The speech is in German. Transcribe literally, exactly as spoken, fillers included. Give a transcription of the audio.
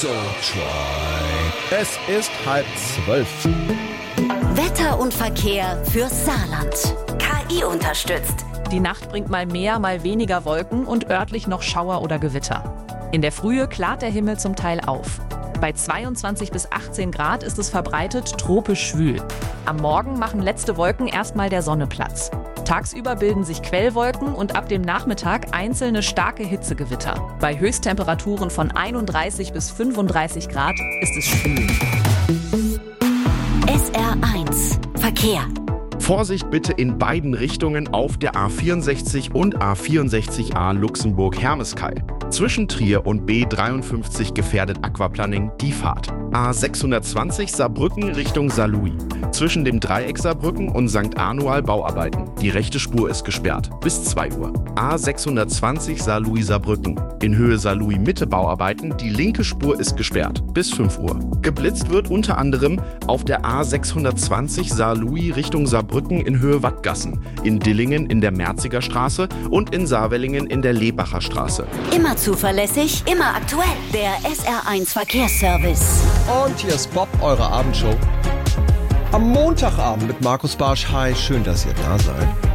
So try. Es ist halb zwölf. Wetter und Verkehr fürs Saarland. K I unterstützt. Die Nacht bringt mal mehr, mal weniger Wolken und örtlich noch Schauer oder Gewitter. In der Frühe klart der Himmel zum Teil auf. Bei zweiundzwanzig bis achtzehn Grad ist es verbreitet tropisch schwül. Am Morgen machen letzte Wolken erstmal der Sonne Platz. Tagsüber bilden sich Quellwolken und ab dem Nachmittag einzelne starke Hitzegewitter. Bei Höchsttemperaturen von einunddreißig bis fünfunddreißig Grad ist es schwül. S R eins Verkehr. Vorsicht bitte in beiden Richtungen auf der A vierundsechzig und A vierundsechzig A Luxemburg-Hermeskeil. Zwischen Trier und B dreiundfünfzig gefährdet Aquaplaning die Fahrt. A sechshundertzwanzig Saarbrücken Richtung Saarlouis. Zwischen dem Dreieck Saarbrücken und Sankt Anual Bauarbeiten. Die rechte Spur ist gesperrt. Bis zwei Uhr. A sechshundertzwanzig Saarlouis Saarbrücken. In Höhe Saarlouis Mitte Bauarbeiten. Die linke Spur ist gesperrt. Bis fünf Uhr. Geblitzt wird unter anderem auf der A sechshundertzwanzig Saarlouis Richtung Saarbrücken in Höhe Wattgassen. In Dillingen in der Merziger Straße und in Saarwellingen in der Lebacher Straße. Immer zuverlässig, immer aktuell. Der S R eins Verkehrsservice. Und hier ist Bob, eure Abendshow. Am Montagabend mit Markus Barsch. Hi, schön, dass ihr da seid.